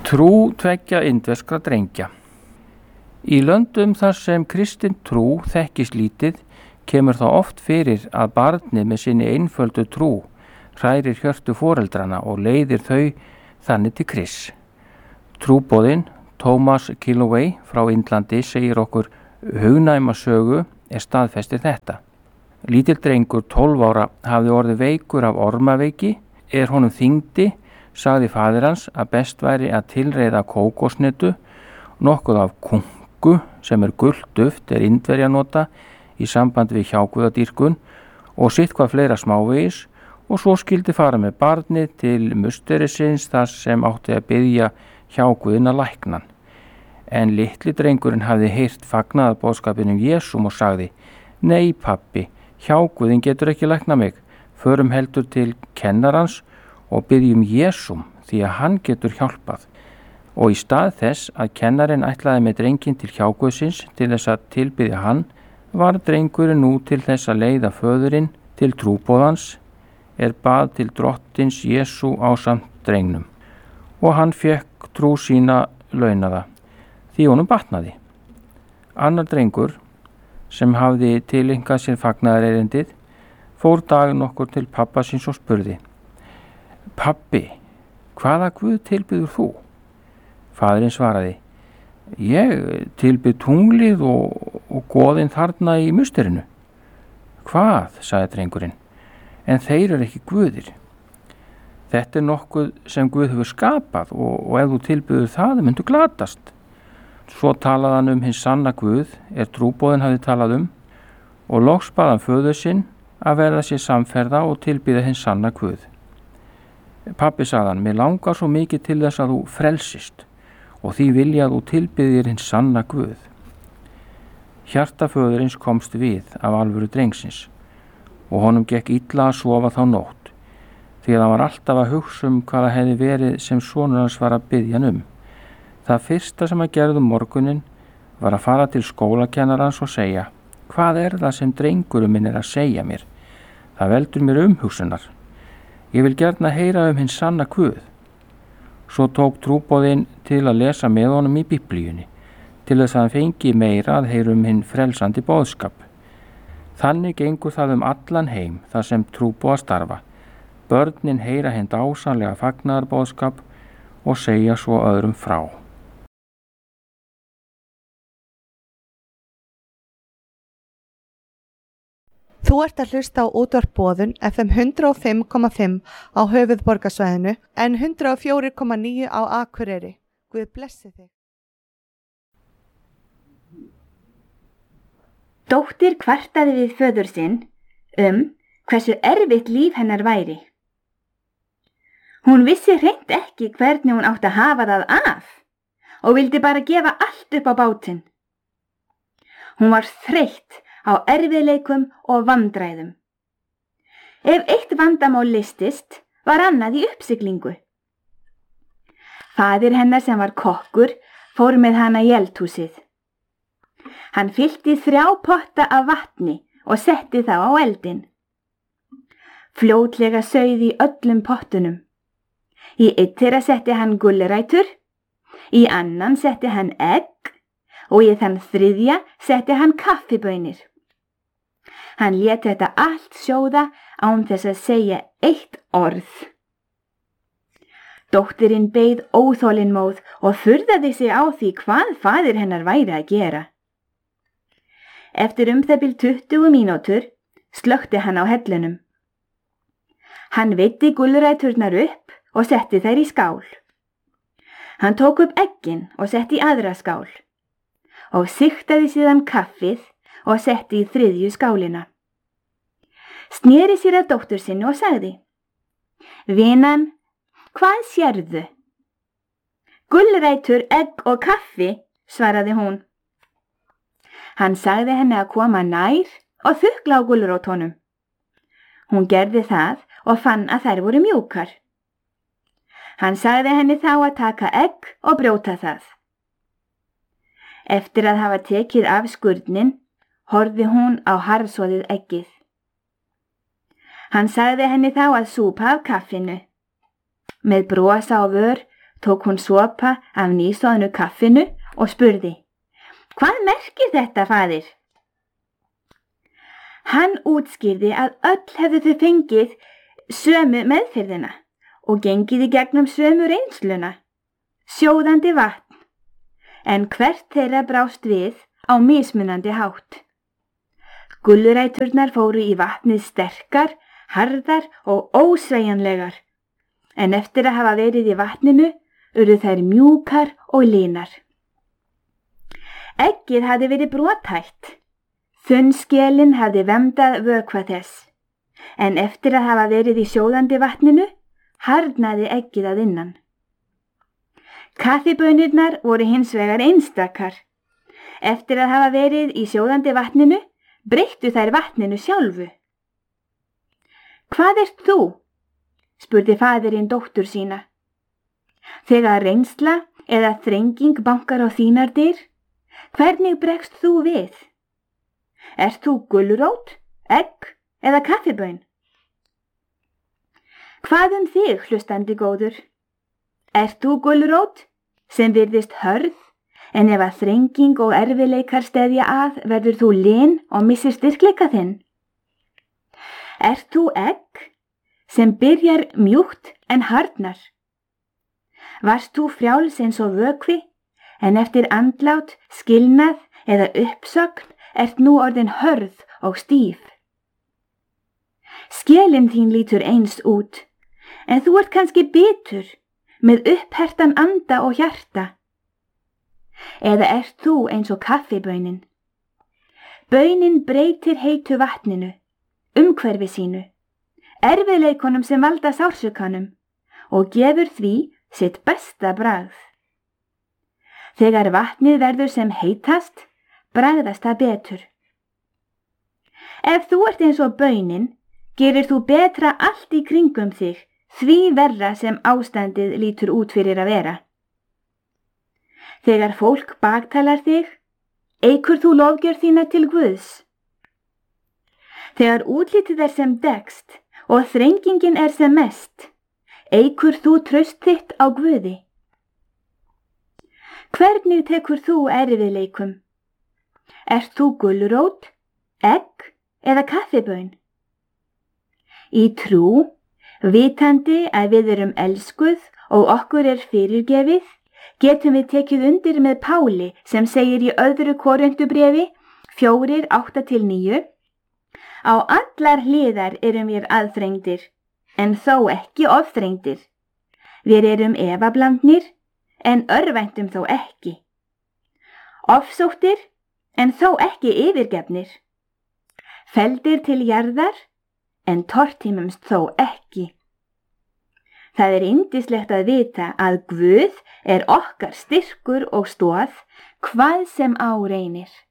Trú tveggja indverskra drengja. Í löndum þar sem kristin trú þekkist lítið kemur þá oft fyrir að barnið með sinni einföldu trú hrærir hjörtu foreldrana og leiðir þau þannig til Krists. Trúboðinn Thomas Killoway frá Indlandi segir okkur hugnæma sögu staðfestir þetta. Lítill drengur 12 ára hafði orðið veikur af ormaveiki, honum þyngdi, sagði faðir hans að best væri að tilreiða kókosnetu, nokkuð af kungu sem gult duft Indverja nota í samband við hjáguðadýrkun og sitthvað fleira smávegis og svo skildi fara með barnið til musterisins þar sem átti að biðja hjáguðina læknan. En litli drengurinn hafði heyrt fagnaðarboðskapinn Jesúm og sagði: Nei pappi, hjáguðin getur ekki lækna mig, förum heldur til kennarans og biðjum Jesúm því að hann getur hjálpað. Og í stað þess að kennarinn ætlaði með drenginn til hjáguðsins til þess að tilbiðja hann, var drengurinn nú til þess að leiða föðurinn til trúboðans bað til drottins Jesú ásamt drengnum og hann fekk trú sína launaða því honum batnaði. Annar drengur sem hafði tileinkað sér fagnaðarerindið fór dag nokkur til pappa síns og spurði: Pappi, hvaða guð tilbyður þú? Faðirinn svaraði: Ég tilbyð tunglið og goðin þarna í musterinu. Hvað, sagði drengurinn, en þeir eru ekki guðir. Þetta nokkuð sem Guð hefur skapað og ef þú tilbyður það myndu glatast. Svo talaði hann hins sanna Guð trúboðinn hafði talað og loks bað hann föður sinn að verða sér samferða og tilbyða hins sanna Guð. Pappi, sagði hann, mér langar svo mikið til þess að þú frelsist og því vilja að þú tilbyðir hins sanna Guð. Hjarta föðurins komst við af alvöru drengsins og honum gekk illa að sofa þá nótt því að hann var alltaf að hugsa hvað það hefði verið sem sonur hans var að biðja hann Það fyrsta sem hann gerði morguninn var að fara til skólakennarans og segja: Hvað það sem drengurinn minn að segja mér? Það veldur mér umhugsunar. Ég vil gjarna heyra hins sanna Guð. Svo tók trúboðinn til að lesa með honum í Biblíunni til þess að hann fengi meira að heyra hinn frelsandi boðskap. Þannig gengur það allan heim þar sem trúboða starfa. Börnin heyra hinn dásamlega fagnaðarboðskap og segja svo öðrum frá. Þú ert að hlusta á útvarp Boðun FM 105,5 á höfuðborgarsvæðinu en 104,9 á Akureyri. Guð blessi þig. Dóttir kvartaði við föður sinn hversu erfitt líf hennar væri. Hún vissi hreint ekki hvernig hún átti að hafa það af og vildi bara gefa allt upp á bátinn. Hún var þreytt á erfiðleikum og vandræðum. Ef eitt vandamál leystist, var annað í uppsiglingu. Faðir hennar sem var kokkur fór með hana í eldhúsið. Hann fyllti 3 potta af vatni og setti þá á eldinn. Fljótlega sauð í öllum pottunum. Í einn þeirra setti hann gulrætur, í annan setti hann egg og í þann þriðja setti hann kaffibaunir. Hann lét þetta allt sjóða án þess að segja eitt orð. Dóttirinn beið óþolinmóð og furðaði sig á því hvað faðir hennar væri að gera. Eftir það bil 20 mínútur slökkti hann á hellunum. Hann veiddi gulræturnar upp og setti þær í skál. Hann tók upp eggin og setti í aðra skál og sigtaði síðan kaffið og setti í 3. skálina. Sneri sér að dóttur sinni og sagði: Vinan, hvað sérðu? Gulrætur, egg og kaffi, svaraði hún. Hann sagði henni að koma nær og þukla á gulrótunum. Hún gerði það og fann að þær voru mjúkar. Hann sagði henni þá að taka egg og brjóta það. Eftir að hafa tekið af skurnin, horfði hún á harðsoðið eggið. Hann sagði henni þá að súpa af kaffinu. Með brosa á vör tók hún sopa af nýsoðnu kaffinu og spurði: Hvað merkir þetta, faðir? Hann útskýrði að öll hefðu þau fengið sömu meðferðina og gengið í gegnum sömu reynsluna, sjóðandi vatn, en hvert þeirra brást við á mismunandi hátt. Gulluræturnar fóru í vatnið sterkar, harðar og ósveigjanlegar, en eftir að hafa verið í vatninu urðu þær mjúkar og línar. Eggið hafði verið brothætt. Þunnskelin hafði vemdað vökva þess, en eftir að hafa verið í sjóðandi vatninu harðnaði eggið að innan. Kaffibönirnar voru hins vegar einstakar. Eftir að hafa verið í sjóðandi vatninu breyttu þær vatninu sjálfu. Hvað ert þú? Spurði faðirinn dóttur sína. Þegar reynsla eða þrenging bankar á þínar dyr, hvernig bregst þú við? Ert þú gulrót, egg eða kaffibön? Hvað þig, hlustandi góður? Ert þú gulrót sem virðist hörð, en ef að þrenging og erfileikar steðja að verður þú lin og missir styrkleika þinn? Ert þú egg sem byrjar mjúkt en harðnar? Varst þú frjáls eins og vökvi, en eftir andlát, skilnað eða uppsögn ert nú orðin hörð og stíf? Skelin þín lítur eins út, en þú ert kannski bitur, með upphertan anda og hjarta. Eða ert þú eins og kaffibönin? Bönin breytir heitu vatninu, umhverfi sínu, erfiðleikunum sem valda sársaukanum og gefur því sitt besta bragð. Þegar vatnið verður sem heitast, bragðast það betur. Ef þú ert eins og bönin, gerir þú betra allt í kringum þig, því verra sem ástandið lítur út fyrir að vera. Þegar fólk baktalar þig, eykur þú lofgjörð þína til Guðs. Þegar útlitið er sem dekkst og þrengingin er sem mest, eykur þú traust þitt á Guði. Hvernig tekur þú erfiðleikum? Ert þú gulrót, egg eða kaffibön? Í trú, vitandi að við erum elskuð og okkur er fyrirgefið, getum við tekið undir með Páli sem segir í öðru Korintubréfi 4:8-9: Á allar hliðar erum við aðþrengdir, en þó ekki ofþrengdir. Við erum efablandnir, en örvæntum þó ekki. Ofsóttir, en þó ekki yfirgefnir. Felldir til jarðar, en tortímumst þó ekki. Það er yndislegt að vita að Guð er okkar styrkur og stoð, hvað sem á reynir.